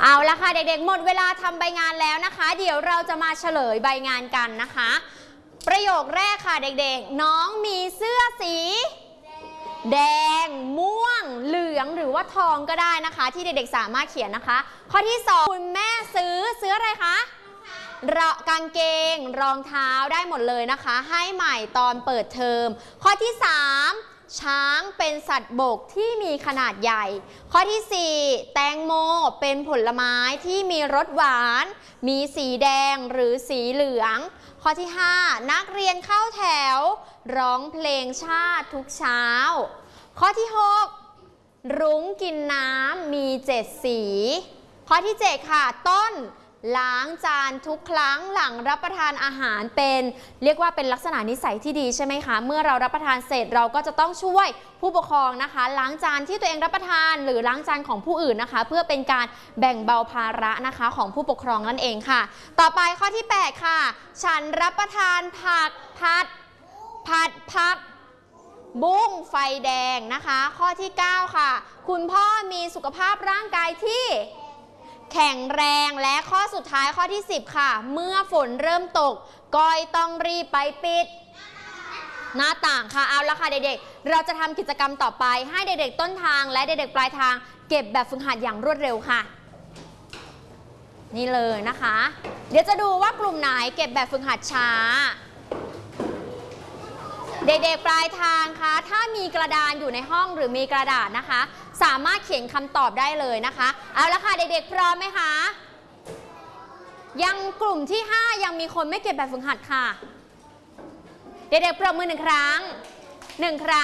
เอาละค่ะเด็กๆหมดเวลาทำใบงานแล้วนะคะเดี๋ยวเราจะมาเฉลยใบงานกันนะคะประโยคแรกค่ะเด็กๆน้องมีเสื้อสีแดงม่วงเหลืองหรือว่าทองก็ได้นะคะที่เด็กๆสามารถเขียนนะคะข้อที่2คุณแม่ซื้ออะไรคะกางเกงรองเท้าได้หมดเลยนะคะให้ใหม่ตอนเปิดเทอมข้อที่3ช้างเป็นสัตว์บกที่มีขนาดใหญ่ข้อที่4แตงโมเป็นผลไม้ที่มีรสหวานมีสีแดงหรือสีเหลืองข้อที่5นักเรียนเข้าแถวร้องเพลงชาติทุกเช้าข้อที่6รุ้งกินน้ำมี7สีข้อที่7ค่ะต้นล้างจานทุกครั้งหลังรับประทานอาหารเรียกว่าเป็นลักษณะนิสัยที่ดีใช่ไหมคะเมื่อเรารับประทานเสร็จเราก็จะต้องช่วยผู้ปกครองนะคะล้างจานที่ตัวเองรับประทานหรือล้างจานของผู้อื่นนะคะเพื่อเป็นการแบ่งเบาภาระนะคะของผู้ปกครองนั่นเองค่ะต่อไปข้อที่8ค่ะฉันรับประทานผัดผักบุ้งไฟแดงนะคะข้อที่9ค่ะคุณพ่อมีสุขภาพร่างกายที่แข็งแรงและข้อสุดท้ายข้อที่10ค่ะเมื่อฝนเริ่มตกก้อยต้องรีบไปปิดหน้าต่างค่ะเอาละค่ะเด็กๆเราจะทำกิจกรรมต่อไปให้เด็กๆต้นทางและเด็กๆปลายทางเก็บแบบฝึกหัดอย่างรวดเร็วค่ะนี่เลยนะคะเดี๋ยวจะดูว่ากลุ่มไหนเก็บแบบฝึกหัดช้าเด็กๆปลายทางคะถ้ามีกระดานอยู่ในห้องหรือมีกระดาษนะคะสามารถเขียนคำตอบได้เลยนะคะเอาละค่ะเด็กๆพร้อมไหมคะยังกลุ่มที่5ยังมีคนไม่เก็บแบบฝึกหัดค่ะเด็กๆปรบมือ1 ครั้ง